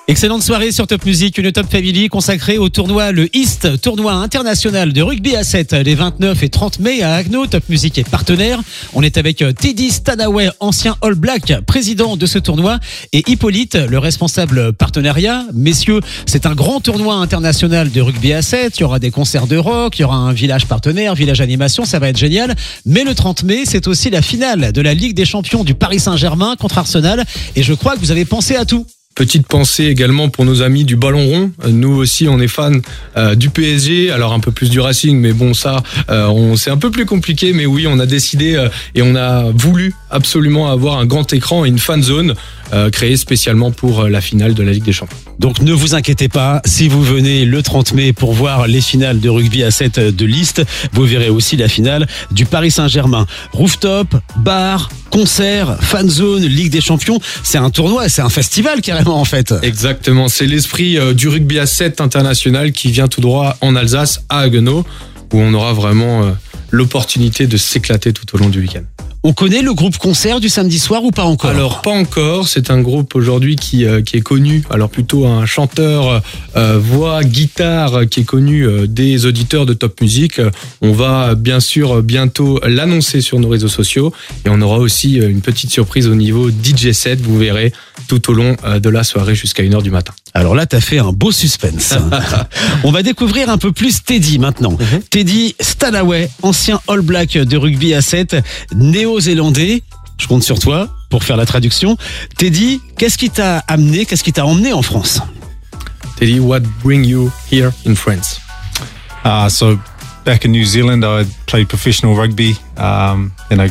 Excellente soirée sur Top Music, une Top Family consacrée au tournoi le East, tournoi international de rugby à 7 les 29 et 30 mai à Haguenau. Top Music est partenaire. On est avec Teddy Stanaway, ancien All Black, président de ce tournoi, et Hippolyte, le responsable partenariat. Messieurs, c'est un grand tournoi international de rugby à 7. Il y aura des concerts de rock, il y aura un village partenaire, village animation, ça va être génial. Mais le 30 mai, c'est aussi la finale de la Ligue des Champions du Paris Saint-Germain contre Arsenal. Et je crois que vous avez pensé à tout. Petite pensée également pour nos amis du ballon rond. Nous aussi, on est fans du PSG, alors un peu plus du Racing, mais bon, ça, c'est un peu plus compliqué. Mais oui, on a décidé et on a voulu absolument avoir un grand écran et une fan zone créée spécialement pour la finale de la Ligue des Champions. Donc ne vous inquiétez pas, si vous venez le 30 mai pour voir les finales de rugby à 7 de l'East, vous verrez aussi la finale du Paris Saint-Germain. Rooftop, bar, concert, fan zone, Ligue des Champions, c'est un tournoi, c'est un festival carrément en fait. Exactement, c'est l'esprit du rugby à 7 international qui vient tout droit en Alsace, à Haguenau, où on aura vraiment l'opportunité de s'éclater tout au long du week-end. On connaît le groupe concert du samedi soir ou pas encore ? Alors pas encore, c'est un groupe aujourd'hui qui est connu, alors plutôt un chanteur voix, guitare qui est connu des auditeurs de Top Music. On va bien sûr bientôt l'annoncer sur nos réseaux sociaux et on aura aussi une petite surprise au niveau DJ set, vous verrez, tout au long de la soirée jusqu'à 1h du matin. Alors là, t'as fait un beau suspense. On va découvrir un peu plus Teddy maintenant. Teddy Stanaway, ancien All Black de rugby à 7, néo-zélandais. Je compte sur toi pour faire la traduction. Teddy, qu'est-ce qui t'a emmené en France? Teddy, what bring you here in France? So back in New Zealand, I played professional rugby, and I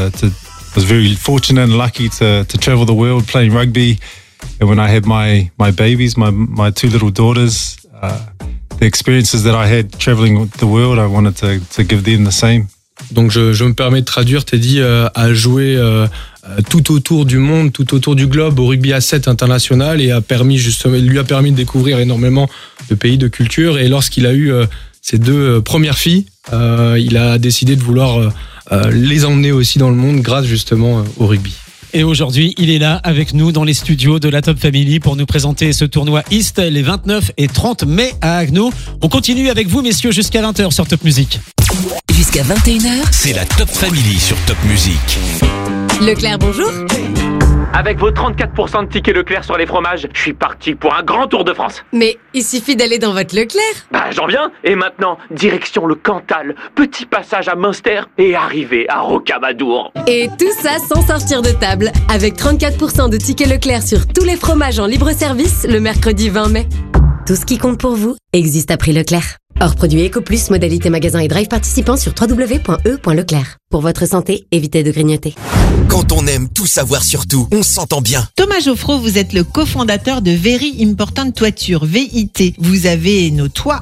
was very fortunate and lucky to travel the world playing rugby. And when I had my babies, my two little daughters, the experiences that I had traveling the world, I wanted to give them the same. Donc je me permets de traduire, Teddy a joué tout autour du monde, tout autour du globe au rugby à 7 international et lui a permis de découvrir énormément de pays, de cultures. Et lorsqu'il a eu ses deux premières filles, il a décidé de vouloir les emmener aussi dans le monde grâce justement au rugby. Et aujourd'hui, il est là avec nous dans les studios de la Top Family pour nous présenter ce tournoi East les 29 et 30 mai à Haguenau. On continue avec vous, messieurs, jusqu'à 20h sur Top Music. Jusqu'à 21h, c'est la Top Family sur Top Music. Leclerc, bonjour. Avec vos 34% de tickets Leclerc sur les fromages, je suis parti pour un grand tour de France. Mais il suffit d'aller dans votre Leclerc. Bah j'en viens. Et maintenant, direction le Cantal, petit passage à Münster et arrivée à Rocamadour. Et tout ça sans sortir de table, avec 34% de tickets Leclerc sur tous les fromages en libre service le mercredi 20 mai. Tout ce qui compte pour vous existe à prix Leclerc. Hors produit EcoPlus, modalité magasin et drive participant sur www.e.leclerc. Pour votre santé, évitez de grignoter. Quand on aime tout savoir sur tout, on s'entend bien. Thomas Geoffreau, vous êtes le cofondateur de Very Important Toiture, VIT. Vous avez nos toits